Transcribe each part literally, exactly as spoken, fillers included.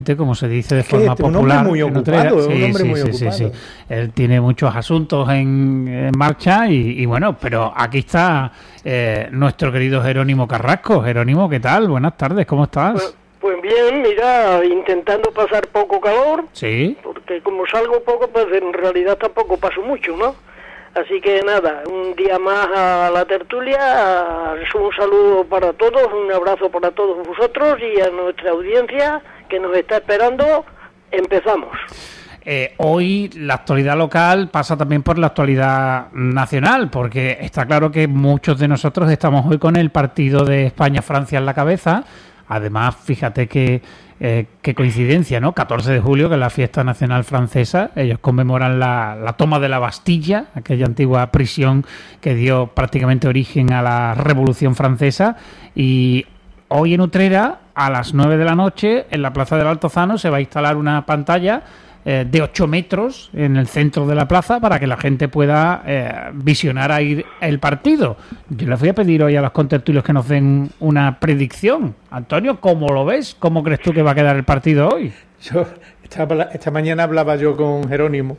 como se dice de forma este, popular. Un hombre muy ocupado, sí, un hombre sí, muy sí, ocupado. Sí, sí. Él tiene muchos asuntos en, en marcha y, y bueno, pero aquí está eh, nuestro querido Jerónimo Carrasco. Jerónimo, ¿qué tal? Buenas tardes, ¿cómo estás? Pues, pues bien, mira, intentando pasar poco calor. Sí. Porque como salgo poco, pues en realidad tampoco paso mucho, ¿no? Así que nada, un día más a la tertulia, un saludo para todos, un abrazo para todos vosotros y a nuestra audiencia que nos está esperando. Empezamos. Eh, hoy la actualidad local pasa también por la actualidad nacional, porque está claro que muchos de nosotros estamos hoy con el partido de España-Francia en la cabeza. Además, fíjate que eh, qué coincidencia, ¿no? catorce de julio, que es la fiesta nacional francesa. Ellos conmemoran la, la toma de la Bastilla, aquella antigua prisión que dio prácticamente origen a la Revolución Francesa. Y hoy en Utrera, a las nueve de la noche, en la Plaza del Altozano, se va a instalar una pantalla eh, de ocho metros en el centro de la plaza para que la gente pueda eh, visionar ahí el partido. Yo les voy a pedir hoy a los contertulios que nos den una predicción. Antonio, ¿cómo lo ves? ¿Cómo crees tú que va a quedar el partido hoy? Yo esta, esta mañana hablaba yo con Jerónimo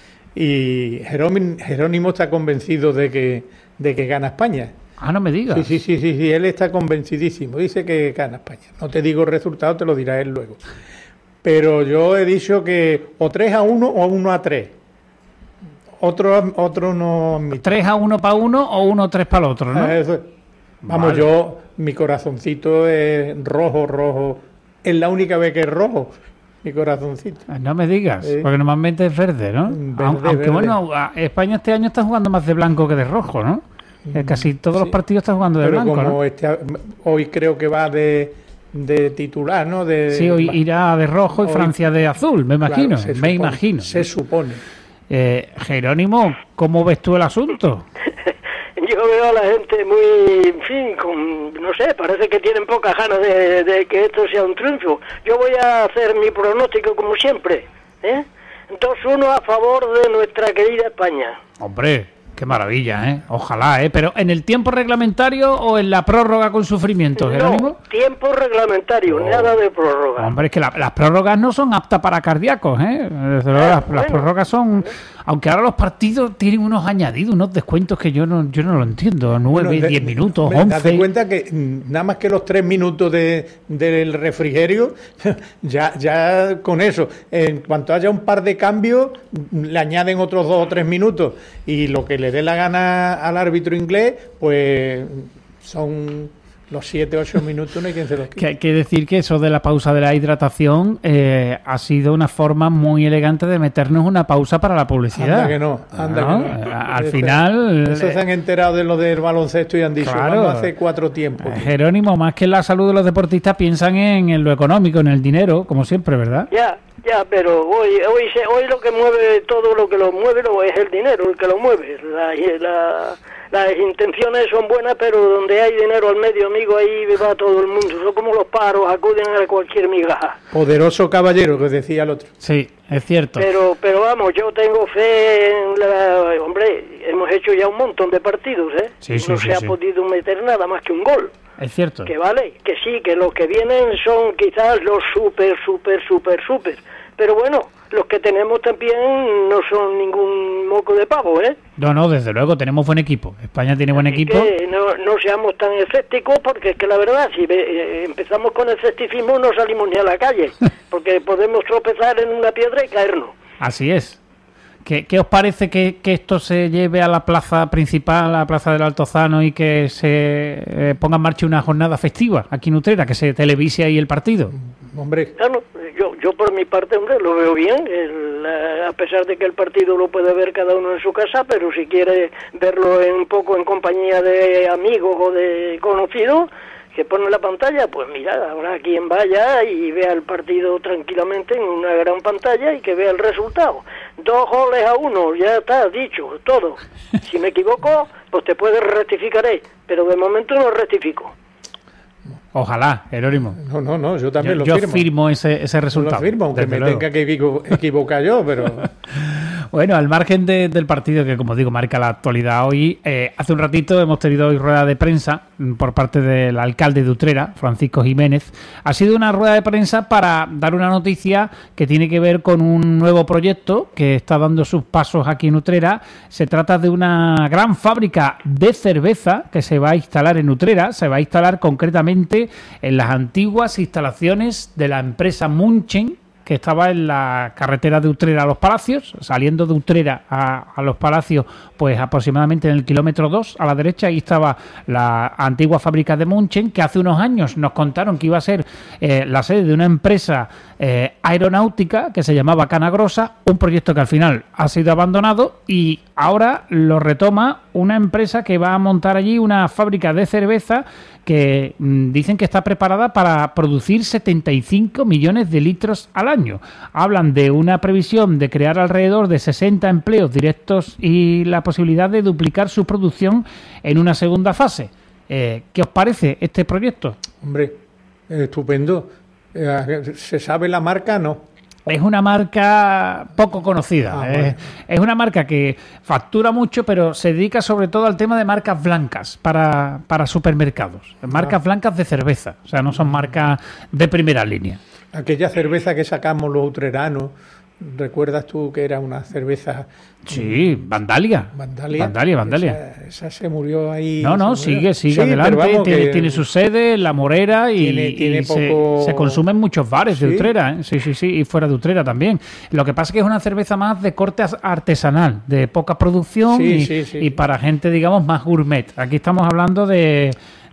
y Jerónimo, Jerónimo está convencido de que, de que gana España. Ah, no me digas. Sí, sí, sí, sí, sí, él está convencidísimo. Dice que gana España. No te digo el resultado, te lo dirá él luego. Pero yo he dicho que o tres a uno o uno a tres. Otro, otro no... ¿tres a uno para uno o uno a tres para el otro, no? Eso. Vamos, vale. Yo, mi corazoncito es rojo, rojo. Es la única vez que es rojo, mi corazoncito. No me digas, sí. Porque normalmente es verde, ¿no? Verde, Aunque verde. Bueno, España este año está jugando más de blanco que de rojo, ¿no? Casi todos sí. los partidos están jugando de Pero blanco, como ¿no? este, hoy creo que va de... de titular, ¿no? De, sí, hoy irá de rojo y hoy, Francia de azul, me imagino, claro, se me supone, imagino. Se supone. Eh, Jerónimo, ¿cómo ves tú el asunto? Yo veo a la gente muy, en fin, con, no sé, parece que tienen pocas ganas de, de que esto sea un triunfo. Yo voy a hacer mi pronóstico como siempre, ¿eh? dos uno a favor de nuestra querida España. Hombre, qué maravilla, ¿eh? Ojalá, ¿eh? Pero ¿en el tiempo reglamentario o en la prórroga con sufrimiento, Jerónimo? No, tiempo reglamentario, oh. nada de prórroga. Hombre, es que la, las prórrogas no son aptas para cardíacos, ¿eh? Desde luego, ah, las, bueno. las prórrogas son... Aunque ahora los partidos tienen unos añadidos, unos descuentos que yo no yo no lo entiendo. nueve, bueno, diez minutos, once... Date cuenta que nada más que los tres minutos de, del refrigerio, ya, ya con eso, en cuanto haya un par de cambios, le añaden otros dos o tres minutos. Y lo que le dé la gana al árbitro inglés, pues son... Los siete, ocho minutos no hay quien se los quite. Que hay que decir que eso de la pausa de la hidratación eh, ha sido una forma muy elegante de meternos una pausa para la publicidad. Anda que no, anda ¿no? que no. Al este, final... Eso se han enterado de lo del baloncesto y han dicho, claro, vamos hace cuatro tiempos. Jerónimo, más que en la salud de los deportistas, piensan en, en lo económico, en el dinero, como siempre, ¿verdad? Ya, ya, pero hoy hoy hoy lo que mueve, todo lo que lo mueve lo es el dinero, el que lo mueve. La... la Las intenciones son buenas, pero donde hay dinero al medio, amigo, ahí va todo el mundo. Son como los paros, acuden a cualquier migaja. Poderoso caballero, que decía el otro. Sí, es cierto. Pero pero vamos, yo tengo fe en la... Hombre, hemos hecho ya un montón de partidos, ¿eh? Sí, sí, no sí, se sí. ha podido meter nada más que un gol. Es cierto. Que vale, que sí, que los que vienen son quizás los súper, súper, súper, súper. Pero bueno, los que tenemos también no son ningún moco de pavo, ¿eh? No, no, desde luego, tenemos buen equipo. España tiene buen Así equipo. Que no, no seamos tan escépticos, porque es que la verdad, si eh, empezamos con el escepticismo no salimos ni a la calle, porque podemos tropezar en una piedra y caernos. Así es. ¿Qué, qué os parece que, que esto se lleve a la plaza principal, a la plaza del Altozano, y que se eh, ponga en marcha una jornada festiva aquí en Utrera, que se televise ahí el partido? Hombre, claro, yo, yo por mi parte, hombre, lo veo bien, el, a pesar de que el partido lo puede ver cada uno en su casa, pero si quiere verlo en, un poco en compañía de amigos o de conocidos, que pone la pantalla, pues mira, habrá quien vaya y vea el partido tranquilamente en una gran pantalla y que vea el resultado. Dos goles a uno, ya está dicho, todo. Si me equivoco, pues te puedes rectificaré, pero de momento no rectifico. Ojalá, Jerónimo. No, no, no, yo también yo, lo yo firmo. Yo firmo ese, ese resultado. Yo lo firmo, aunque me luego. tenga que equivocar yo, pero... Bueno, al margen de, del partido que, como digo, marca la actualidad hoy, eh, hace un ratito hemos tenido hoy rueda de prensa por parte del alcalde de Utrera, Francisco Jiménez. Ha sido una rueda de prensa para dar una noticia que tiene que ver con un nuevo proyecto que está dando sus pasos aquí en Utrera. Se trata de una gran fábrica de cerveza que se va a instalar en Utrera. Se va a instalar concretamente en las antiguas instalaciones de la empresa Munchen, que estaba en la carretera de Utrera a Los Palacios, saliendo de Utrera a, a Los Palacios, pues aproximadamente en el kilómetro dos, a la derecha, ahí estaba la antigua fábrica de Munchen, que hace unos años nos contaron que iba a ser eh, la sede de una empresa eh, aeronáutica que se llamaba Canagrosa, un proyecto que al final ha sido abandonado y ahora lo retoma una empresa que va a montar allí una fábrica de cerveza que mmm, dicen que está preparada para producir setenta y cinco millones de litros al año. Hablan de una previsión de crear alrededor de sesenta empleos directos y la posibilidad de duplicar su producción en una segunda fase. Eh, ¿Qué os parece este proyecto? Hombre, estupendo. Eh, ¿Se sabe la marca? No. Es una marca poco conocida. Ah, es, bueno. es una marca que factura mucho, pero se dedica sobre todo al tema de marcas blancas para, para supermercados. Marcas ah. blancas de cerveza. O sea, no son marcas de primera línea. Aquella cerveza que sacamos los utreranos, ¿recuerdas tú que era una cerveza? Sí, Vandalia. Vandalia. Vandalia, Vandalia. Esa, esa se murió ahí. No, no, sigue, sigue sí, adelante. Vamos, tiene, tiene su sede en La Morera y, tiene, tiene y poco... se, se consume en muchos bares ¿Sí? de Utrera, ¿eh? Sí, sí, sí, y fuera de Utrera también. Lo que pasa es que es una cerveza más de corte artesanal, de poca producción sí, y, sí, sí. y para gente, digamos, más gourmet. Aquí estamos hablando de,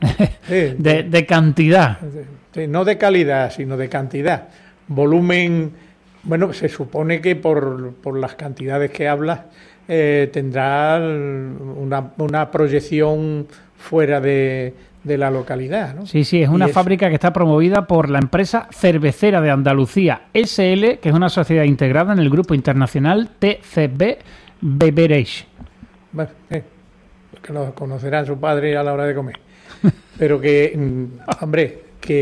sí, de, de cantidad. Sí, no de calidad, sino de cantidad. Volumen, bueno, se supone que por, por las cantidades que hablas eh, tendrá una, una proyección fuera de, de la localidad, ¿no? Sí, sí, es una y fábrica es... que está promovida por la empresa Cervecera de Andalucía S L, que es una sociedad integrada en el grupo internacional T C B Beverage. Bueno, eh, que lo conocerán su padre a la hora de comer. Pero que, hombre,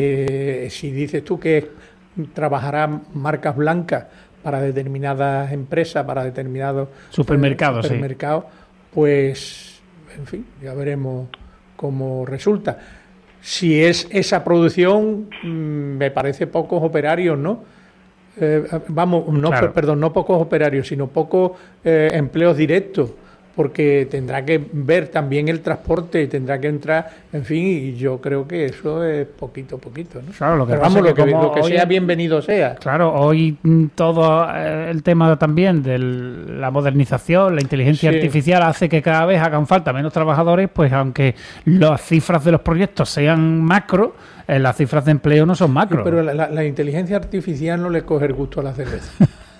que si dices tú que trabajará marcas blancas para determinadas empresas, para determinados supermercados, eh, supermercados sí. Pues, en fin, ya veremos cómo resulta. Si es esa producción, me parece pocos operarios, ¿no? Eh, vamos, no, claro. perdón, no pocos operarios, sino pocos eh, empleos directos, porque tendrá que ver también el transporte, tendrá que entrar, en fin, y yo creo que eso es poquito a poquito, ¿no? Claro, lo que Pero pasa vamos, es que lo que, lo que hoy, sea bienvenido sea. Claro, hoy todo el tema también de la modernización, la inteligencia sí. artificial hace que cada vez hagan falta menos trabajadores, pues aunque las cifras de los proyectos sean macro, eh, las cifras de empleo no son macro. Sí, pero la, la, la inteligencia artificial no le coge el gusto a la cerveza.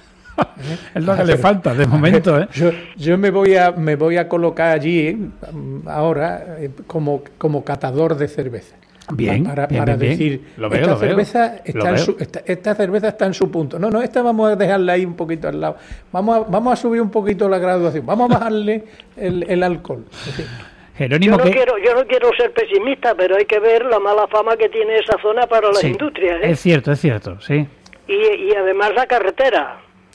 ¿Eh? Es lo que le falta de momento, ¿eh? Yo, yo me voy a me voy a colocar allí ¿eh? ahora eh, como, como catador de cerveza. Bien, para, bien, para bien, decir, bien. Lo veo, esta lo cerveza veo. está Lo en veo. su, esta, esta cerveza está en su punto. No, no, esta vamos a dejarla ahí un poquito al lado. Vamos a, vamos a subir un poquito la graduación. Vamos a bajarle el, el alcohol. En fin. Jerónimo, yo, no ¿qué? quiero, yo no quiero ser pesimista, pero hay que ver la mala fama que tiene esa zona para las sí, industrias. ¿eh? Es cierto, es cierto, sí. Y, y además la carretera,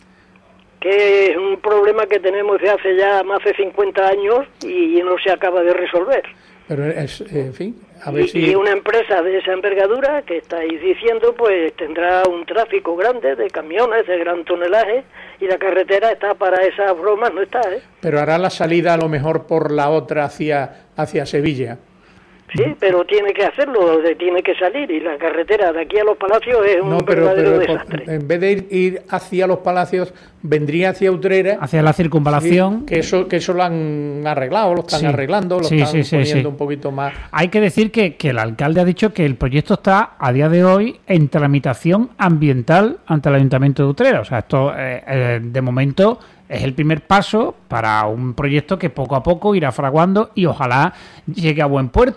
que es un problema que tenemos de hace ya más de cincuenta años y no se acaba de resolver. Pero, es, en fin, a ver y, si... y una empresa de esa envergadura que estáis diciendo, pues tendrá un tráfico grande de camiones de gran tonelaje y la carretera está para esas bromas, no está, ¿eh? Pero hará la salida a lo mejor por la otra hacia, hacia Sevilla. Sí, pero tiene que hacerlo, tiene que salir, y la carretera de aquí a los Palacios es un no, pero, verdadero pero, desastre. En vez de ir, ir hacia los Palacios, vendría hacia Utrera. Hacia la circunvalación. Sí, que eso que eso lo han arreglado, lo están sí. arreglando, lo sí, están sí, sí, poniendo sí. un poquito más. Hay que decir que, que el alcalde ha dicho que el proyecto está a día de hoy en tramitación ambiental ante el Ayuntamiento de Utrera. O sea, esto eh, eh, de momento es el primer paso para un proyecto que poco a poco irá fraguando y ojalá llegue a buen puerto.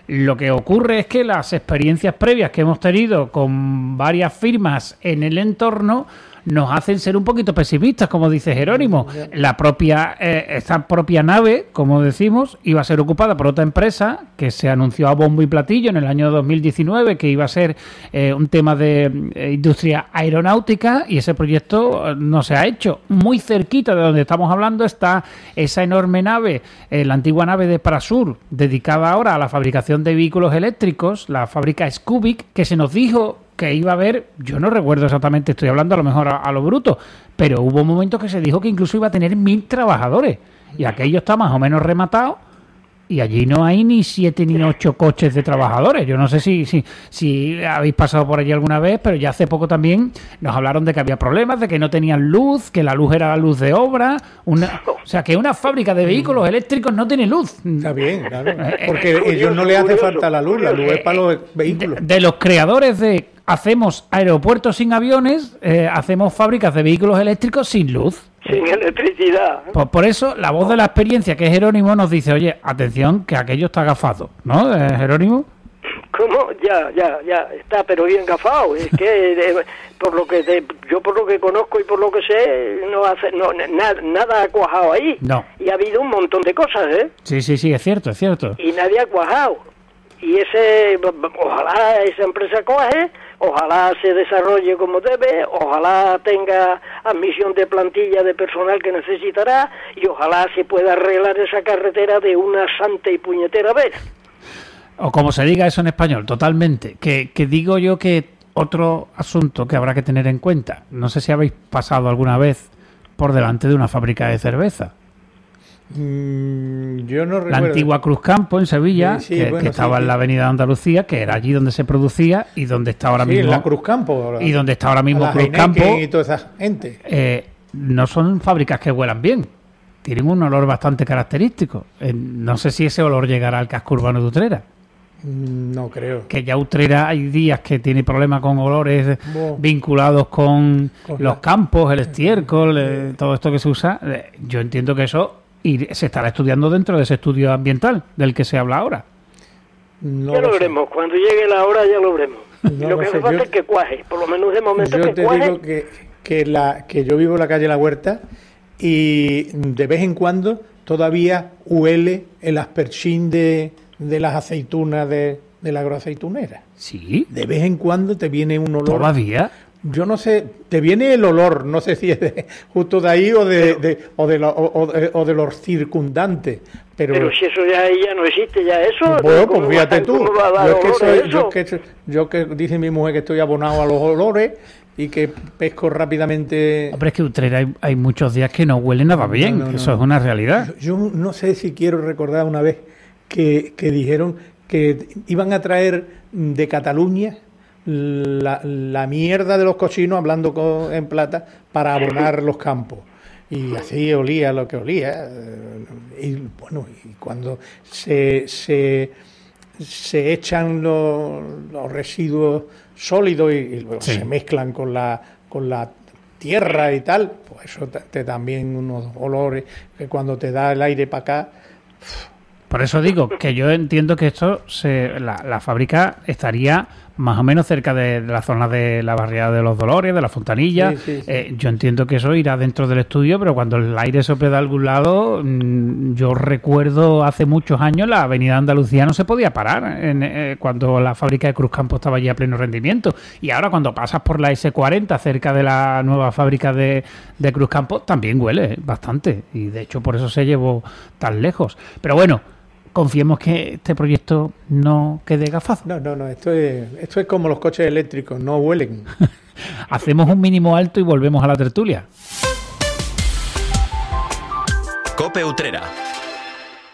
Lo que ocurre es que las experiencias previas que hemos tenido con varias firmas en el entorno nos hacen ser un poquito pesimistas, como dice Jerónimo. La propia, eh, esta propia nave, como decimos, iba a ser ocupada por otra empresa que se anunció a bombo y platillo en el año dos mil diecinueve, que iba a ser eh, un tema de eh, industria aeronáutica, y ese proyecto no se ha hecho. Muy cerquita de donde estamos hablando está esa enorme nave, eh, la antigua nave de Parasur, dedicada ahora a la fabricación de vehículos eléctricos, la fábrica Scoobic, que se nos dijo que iba a haber, yo no recuerdo exactamente, estoy hablando a lo mejor a, a lo bruto, pero hubo momentos que se dijo que incluso iba a tener mil trabajadores, y aquello está más o menos rematado, y allí no hay ni siete ni ocho coches de trabajadores. Yo no sé si, si, si habéis pasado por allí alguna vez, pero ya hace poco también nos hablaron de que había problemas, de que no tenían luz, que la luz era la luz de obra, una, o sea, que una fábrica de vehículos eléctricos no tiene luz. Está bien, claro, porque a ellos no les hace falta la luz, la luz es para los vehículos. De, de los creadores de hacemos aeropuertos sin aviones, eh, hacemos fábricas de vehículos eléctricos sin luz. Sin electricidad. Pues por eso la voz de la experiencia, que es Jerónimo, nos dice, oye, atención, que aquello está gafado, ¿no, eh, Jerónimo? ¿Cómo? Ya, ya, ya, está, pero bien gafado. Es que eh, por lo que de, yo por lo que conozco y por lo que sé, no hace, no, na, nada ha cuajado ahí. No. Y ha habido un montón de cosas, ¿eh? Sí, sí, sí, es cierto, es cierto. Y nadie ha cuajado. Y ese, ojalá esa empresa cuaje, ojalá se desarrolle como debe, ojalá tenga admisión de plantilla de personal que necesitará, y ojalá se pueda arreglar esa carretera de una santa y puñetera vez. O como se diga eso en español, totalmente. Que, que digo yo que otro asunto que habrá que tener en cuenta, no sé si habéis pasado alguna vez por delante de una fábrica de cerveza. Mm, yo no la recuerdo. antigua Cruzcampo en Sevilla, sí, sí, que, bueno, que estaba sí, en sí. la avenida de Andalucía, que era allí donde se producía y donde está ahora Sí, mismo la Cruzcampo. y donde está ahora mismo la Cruzcampo. Heineken y toda esa gente. Eh, no son fábricas que huelan bien, tienen un olor bastante característico. Eh, no sé si ese olor llegará al casco urbano de Utrera. No creo. Que ya Utrera hay días que tiene problemas con olores Bo. vinculados con, Con los la- campos, el estiércol, eh, todo esto que se usa. Eh, yo entiendo que eso y se estará estudiando dentro de ese estudio ambiental del que se habla ahora. No ya lo, lo sé. veremos, cuando llegue la hora ya lo veremos. No y lo lo que sé, hace falta yo- es que cuaje, por lo menos de momento Yo que te cuaje. digo que, que, la, que yo vivo en la calle La Huerta y de vez en cuando todavía huele el asperchín de, de las aceitunas de, de la agroaceitunera. Sí, De vez en cuando te viene un olor. todavía. Yo no sé, te viene el olor, no sé si es de, justo de ahí o de, de- o, de lo- o, o de, o de los circundantes. Pero, Pero si eso ya, ya no existe, ya eso. bueno, ¿cómo pues fíjate va- tú. cómo va a dar Yo, es que olor a soy- eso? yo, que, yo que dice mi mujer que estoy abonado a los olores y que pesco rápidamente. Hombre, es que Utrera hay, hay muchos días que no huele nada bien, no, no, eso no. es una realidad. Yo no sé si quiero recordar una vez que, que dijeron que iban a traer de Cataluña la, la mierda de los cochinos, hablando con- en plata, para abonar los campos. Y así olía lo que olía. eh, Y bueno, y cuando se, se, se echan los, los residuos sólidos y, y luego Sí. se mezclan con la, con la tierra y tal, pues eso te, te también unos olores que cuando te da el aire para acá. Por eso digo que yo entiendo que esto, se, la, la fábrica estaría más o menos cerca de, de la zona de la barriada de los Dolores, de la Fontanilla. Sí, sí, sí. Eh, yo entiendo que eso irá dentro del estudio, pero cuando el aire sople de algún lado, mmm, yo recuerdo hace muchos años la avenida Andalucía no se podía parar en, eh, cuando la fábrica de Cruzcampo estaba allí a pleno rendimiento. Y ahora cuando pasas por la ese cuarenta cerca de la nueva fábrica de, de Cruzcampo, también huele eh, bastante. Y de hecho por eso se llevó tan lejos. Pero bueno, confiemos que este proyecto no quede gafado. No, no, no, esto es, esto es como los coches eléctricos, no huelen. Hacemos un mínimo alto y volvemos a la tertulia. Cope Utrera.